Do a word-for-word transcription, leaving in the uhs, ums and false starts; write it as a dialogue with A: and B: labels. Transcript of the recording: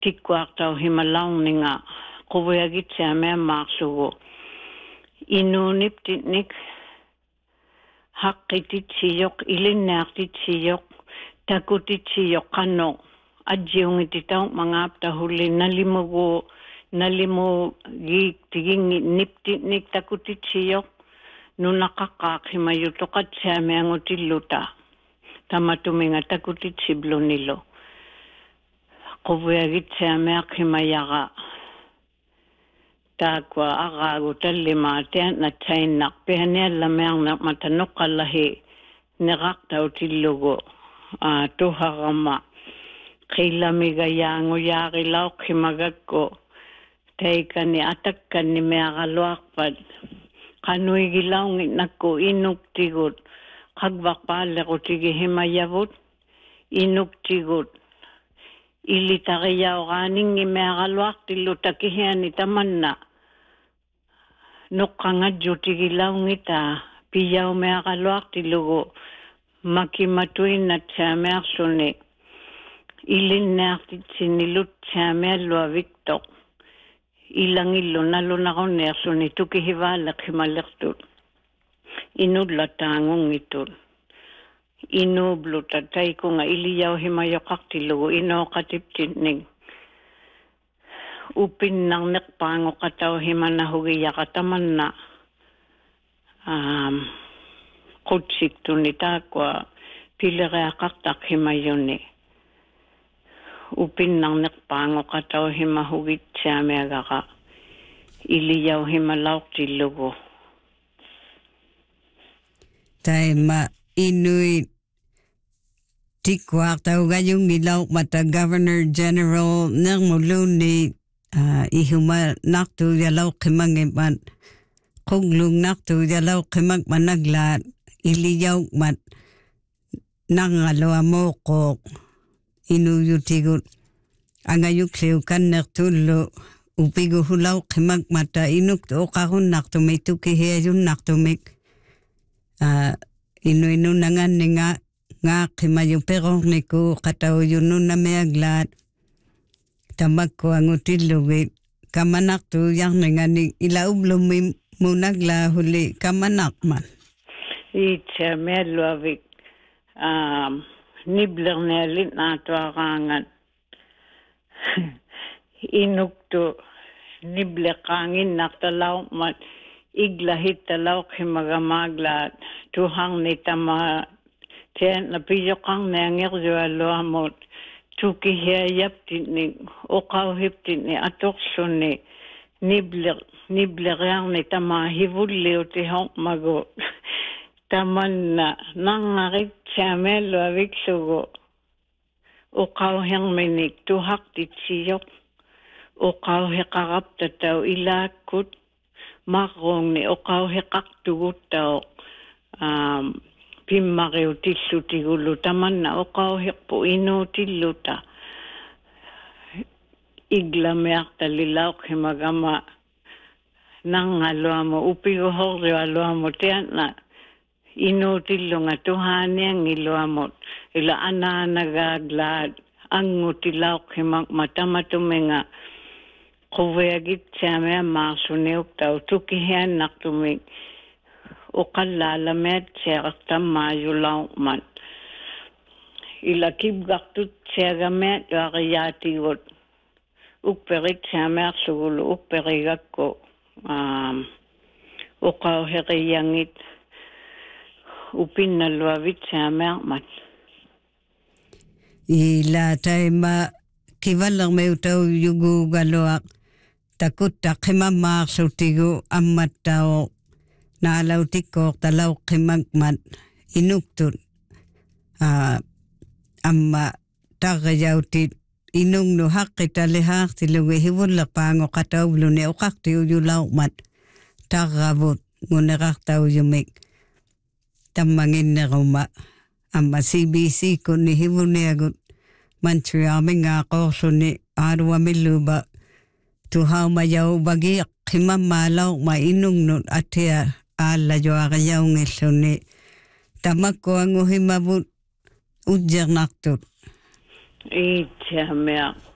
A: tikkuartau himalaunninga quviagitsaamea maarsugu inuuniptitnik haqqititsiyoq ilinnaartitsiyoq takutitsiyoq qanno ajjiungititau mangaaptahulli nalimugu nalimu gi tigingi niptitnik takutitsiyoq nunaqaqqaaq himayutoqatsaamiangutilluta tamatuminga takutitsiblunilo quviagitsaamiaq himayaqa taakwa aqaagu tallima tiannatsainaq pianiallamearnaq matanoqqallahi neqaqtautillugu a tuharama qillamiga yaanguyaaqilauq himagakku taikani atakkanni meaqaluarpat qanuigilaungitnakku inuktigut qaqvaqpaallequtigi himayavut inuktigut ilitariyaoqaaningi meaqaluartillu takihiani tamanna nuqqangajjutigilaungita piyau meaqaluartillugu makimatuinnatsaamiarsuni ilinnaartitsinilutsaamiallua viktoq ilangillu nalunaqunniarsuni tukihivaalleq himallertut inullataangungitut inubluta taikunga iliyau himayoqartillugu inooqatiptitning upinnarneqpaangoqatau himanahugiyaqatamanna um qutsiktuni taakwa pilereaqartaq himayuni upinnarneqpaangoqatau himahugitsaamiagaqa iliyau himalauqtillugu
B: taima inui tikkuartau gayungilau mata Governor General nermuluni uh, ihuma nartu yalau qimangimat quglung nartu yalau qimak managlaat iliyau mat nangaluamoqoq inuyutigut angayuksiu kannertullu upigu hulau qimak mata inuktu oqarunnartumitukihiayunnartumik uh, inu inu nanganninga nga qimayupeqorniku qatauyununnameaglaat tamakku angutillugi kamanaqtu yarningani ila ublumi munagla huli kamanaqman
A: itsaamialluavik um niblernealit naatuaqaangat inuktu nibleqaanginnartalauqmat iglahittalauq himagamaaglaat tuharni tama tian napiyoqarniangerjualluamut tukihiayaptitni oqauhiptitni atorsunni nibler nibleriarni tama hivulliutihoqmagu tamanna nangaritsaamialluaviksugu oqauherminik tuhaqtitsiyoq oqauheqaraptatau ilaakkut marruungni oqauheqartuguttao um pimmariutillutigullu tamanna oqauheqpu inuutilluta iglameartalilauq himagama nangaluamu upiguhorrialuamu tianna inuutillunga tuhaaniangiluamut ila anaanagaaglaat angutilauk himak matamatuminga quviagitsaamea maasuniuktau tukihiannartumik uqallalameat seaqtammaayulauqmat ila kibgartut seagameat yuaqiyatigut ukperitsaamiarsugulu ukperigakku um uqauheqiyangit upinnalluavitsaamiarmat
B: ila taima kivallermeutau yugugaluaq takutta qimammaarlutigu ammattao naalautikkoq talau qimakmat inuktut uh, amma tarrajautit inungnu haqqitalihaartilugi hivullerpaangoqataubluni oqartiuyulauqmat tarravut nguneqartaujumik tammanginneruma amma C B C kunni hivuniagut mantriamingaaqorluni aaruamilluba tuhaumayau bagi qimammaalauma inungnut atia aallajuariaungilluni tamakkuanguhimavut ujjernartut
A: itsaamea